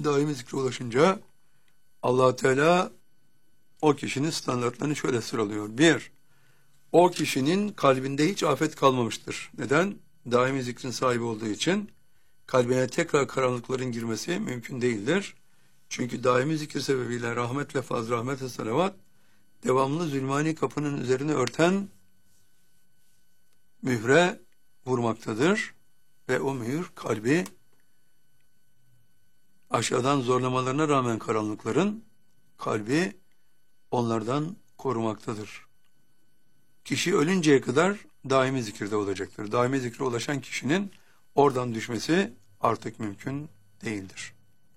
daimi zikre ulaşınca Allah Teala o kişinin standartlarını şöyle sıralıyor. 1. O kişinin kalbinde hiç afet kalmamıştır. Neden? Daimi zikrin sahibi olduğu için kalbine tekrar karanlıkların girmesi mümkün değildir. Çünkü daimi zikir sebebiyle rahmet, lefaz, rahmet ve salavat devamlı zulmani kapının üzerine örten mühre vurmaktadır. Ve o mühür kalbi aşağıdan zorlamalarına rağmen karanlıkların kalbi onlardan korumaktadır. Kişi ölünceye kadar daimi zikirde olacaktır. Daimi zikre ulaşan kişinin oradan düşmesi artık mümkün değildir.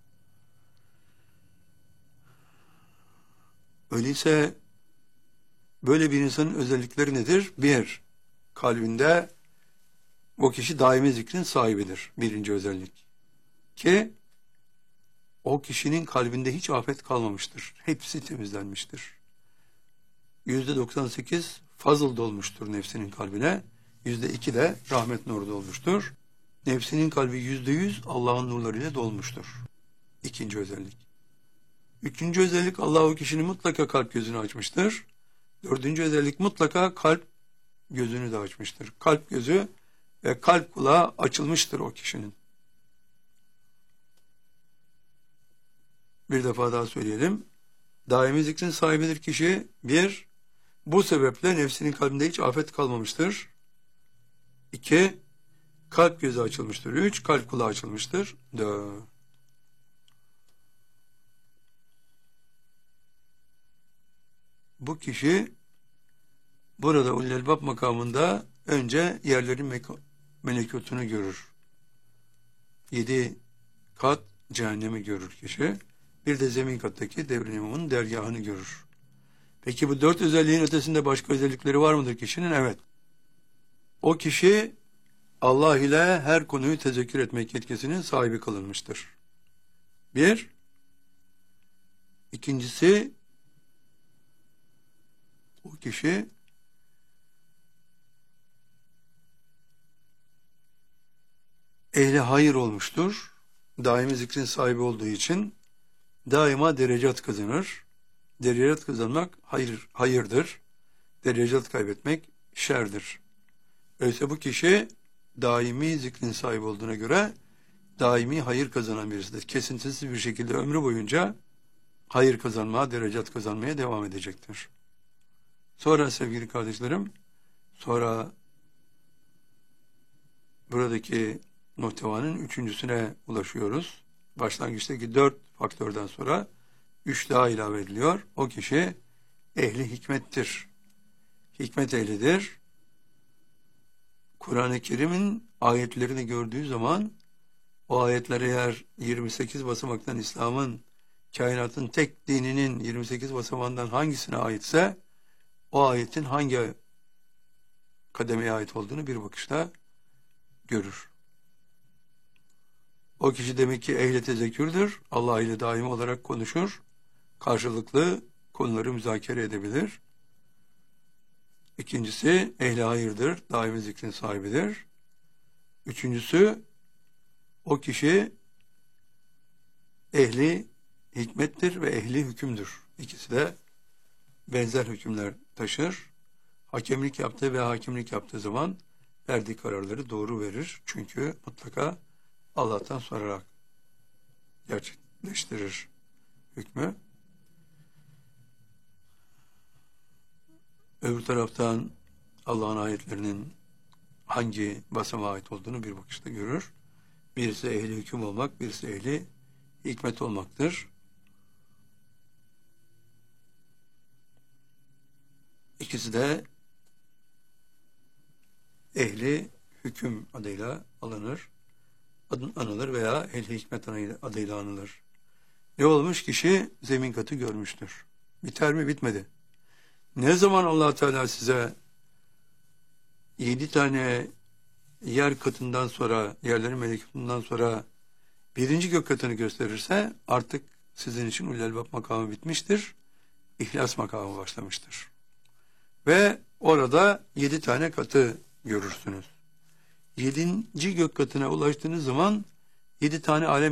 Öyleyse böyle bir insanın özellikleri nedir? 1. Kalbinde o kişi daimi zikrin sahibidir. Birinci özellik. 2. O kişinin kalbinde hiç afet kalmamıştır. Hepsi temizlenmiştir. %98 fazıl dolmuştur nefsinin kalbine. %2 de rahmet nuru dolmuştur. Nefsinin kalbi %100 Allah'ın nurlarıyla dolmuştur. İkinci özellik. Üçüncü özellik, Allah o kişinin mutlaka kalp gözünü açmıştır. Dördüncü özellik, mutlaka kalp gözünü de açmıştır. Kalp gözü ve kalp kulağı açılmıştır o kişinin. Bir defa daha söyleyelim. Daimi zikrin sahibidir kişi. 1. Bu sebeple nefsinin kalbinde hiç afet kalmamıştır. 2. Kalp gözü açılmıştır. 3. Kalp kulağı açılmıştır. 4. Bu kişi burada Ulul Elbab makamında önce yerlerin melekutunu görür. 7 kat cehennemi görür kişi. Bir de zemin kattaki devrin imamının dergahını görür. Peki bu 4 özelliğin ötesinde başka özellikleri var mıdır kişinin? Evet. O kişi Allah ile her konuyu tezekkür etmek yetkisinin sahibi kılınmıştır. 1. İkincisi, o kişi ehli hayır olmuştur. Daimi zikrin sahibi olduğu için daima derecat kazanır. Derecat kazanmak hayırdır. Derecat kaybetmek şerdir. Öyleyse bu kişi daimi zikrin sahibi olduğuna göre daimi hayır kazanan birisidir. Kesintisiz bir şekilde ömrü boyunca hayır kazanmaya, derecat kazanmaya devam edecektir. Sonra sevgili kardeşlerim, sonra buradaki muhtevanın üçüncüsüne ulaşıyoruz. Başlangıçtaki 4 faktörden sonra 3 daha ilave ediliyor. O kişi ehli hikmettir. Hikmet ehlidir. Kur'an-ı Kerim'in ayetlerini gördüğü zaman o ayetler eğer 28 basamaktan İslam'ın, kainatın tek dininin 28 basamağından hangisine aitse o ayetin hangi kademeye ait olduğunu bir bakışta görür. O kişi demek ki ehli tezekkürdür. Allah ile daimi olarak konuşur. Karşılıklı konuları müzakere edebilir. İkincisi, ehli hayırdır. Daimi zikrin sahibidir. Üçüncüsü, o kişi ehli hikmettir ve ehli hükümdür. İkisi de benzer hükümler taşır. Hakemlik yaptığı ve hakimlik yaptığı zaman verdiği kararları doğru verir. Çünkü mutlaka Allah'tan sorarak gerçekleştirir hükmü. Öbür taraftan Allah'ın ayetlerinin hangi basamağa ait olduğunu bir bakışta görür. Birisi ehli hüküm olmak, birisi ehli hikmet olmaktır. İkisi de ehli hüküm adıyla anılır veya ehli hikmet adıyla anılır. Ne olmuş? Kişi zemin katı görmüştür. Biter mi? Bitmedi. Ne zaman Allah Teala size 7 tane yer katından sonra, yerlerin melekutundan sonra 1. gök katını gösterirse artık sizin için Ulul Elbab makamı bitmiştir. İhlas makamı başlamıştır. Ve orada 7 tane katı görürsünüz. 7. gök katına ulaştığınız zaman 7 tane alem